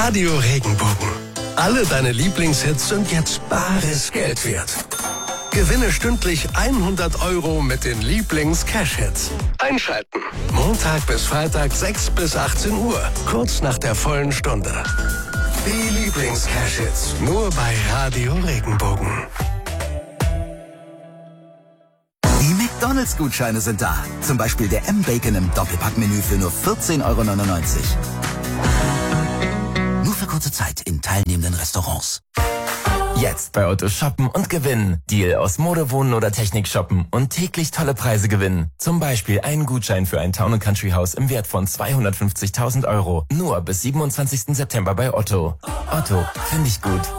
Radio Regenbogen. Alle deine Lieblingshits sind jetzt bares Geld wert. Gewinne stündlich 100 € mit den Lieblings-Cash-Hits. Einschalten. Montag bis Freitag 6 bis 18 Uhr. Kurz nach der vollen Stunde. Die Lieblings-Cash-Hits. Nur bei Radio Regenbogen. Die McDonald's-Gutscheine sind da. Zum Beispiel der M-Bacon im Doppelpackmenü für nur 14,99 €. Nur für kurze Zeit in teilnehmenden Restaurants. Jetzt bei Otto shoppen und gewinnen. Deal aus Mode, Wohnen oder Technik shoppen und täglich tolle Preise gewinnen. Zum Beispiel einen Gutschein für ein Town & Country Haus im Wert von 250.000 €. Nur bis 27. September bei Otto. Otto, finde ich gut.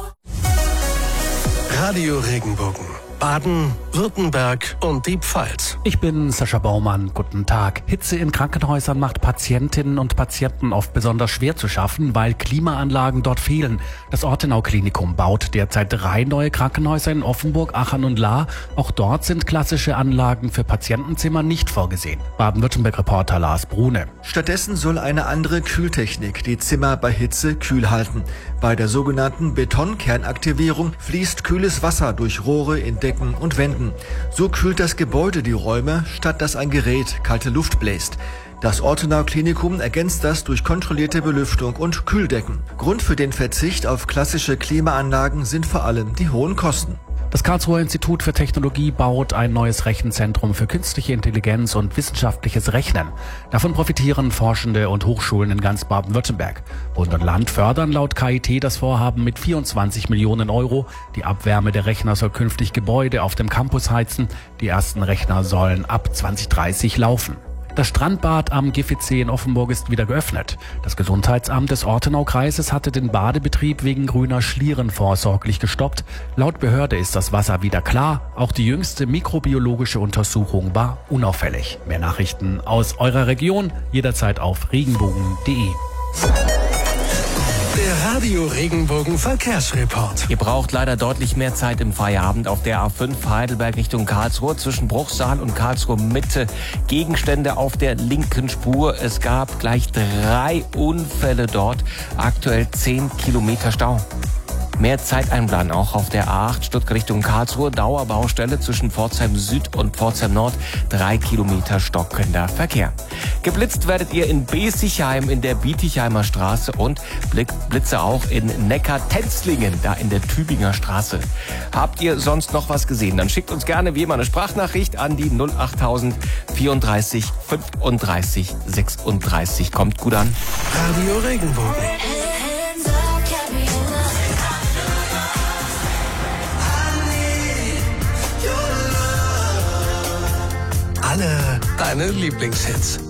Radio Regenbogen. Baden, Württemberg und die Pfalz. Ich bin Sascha Baumann. Guten Tag. Hitze in Krankenhäusern macht Patientinnen und Patienten oft besonders schwer zu schaffen, weil Klimaanlagen dort fehlen. Das Ortenau-Klinikum baut derzeit 3 neue Krankenhäuser in Offenburg, Aachen und Lahr. Auch dort sind klassische Anlagen für Patientenzimmer nicht vorgesehen. Baden-Württemberg-Reporter Lars Brune. Stattdessen soll eine andere Kühltechnik die Zimmer bei Hitze kühl halten. Bei der sogenannten Betonkernaktivierung fließt kühles Wasser durch Rohre in Decken und Wänden. So kühlt das Gebäude die Räume, statt dass ein Gerät kalte Luft bläst. Das Ortenau-Klinikum ergänzt das durch kontrollierte Belüftung und Kühldecken. Grund für den Verzicht auf klassische Klimaanlagen sind vor allem die hohen Kosten. Das Karlsruher Institut für Technologie baut ein neues Rechenzentrum für künstliche Intelligenz und wissenschaftliches Rechnen. Davon profitieren Forschende und Hochschulen in ganz Baden-Württemberg. Bund und Land fördern laut KIT das Vorhaben mit 24 Millionen €. Die Abwärme der Rechner soll künftig Gebäude auf dem Campus heizen. Die ersten Rechner sollen ab 2030 laufen. Das Strandbad am Giffitsee in Offenburg ist wieder geöffnet. Das Gesundheitsamt des Ortenau-Kreises hatte den Badebetrieb wegen grüner Schlieren vorsorglich gestoppt. Laut Behörde ist das Wasser wieder klar. Auch die jüngste mikrobiologische Untersuchung war unauffällig. Mehr Nachrichten aus eurer Region jederzeit auf regenbogen.de. Der Radio Regenbogen Verkehrsreport. Ihr braucht leider deutlich mehr Zeit im Feierabend auf der A5 Heidelberg Richtung Karlsruhe zwischen Bruchsal und Karlsruhe Mitte. Gegenstände auf der linken Spur. Es gab gleich 3 Unfälle dort. Aktuell 10 Kilometer Stau. Mehr Zeit einplanen auch auf der A8 Stuttgart Richtung Karlsruhe. Dauerbaustelle zwischen Pforzheim Süd und Pforzheim Nord. 3 Kilometer stockender Verkehr. Geblitzt werdet ihr in Besichheim in der Bietigheimer Straße und Blitze auch in Neckar-Tenzlingen, da in der Tübinger Straße. Habt ihr sonst noch was gesehen? Dann schickt uns gerne wie immer eine Sprachnachricht an die 08000 34 35 36. Kommt gut an. Radio Regenbogen. Alle deine Lieblingshits.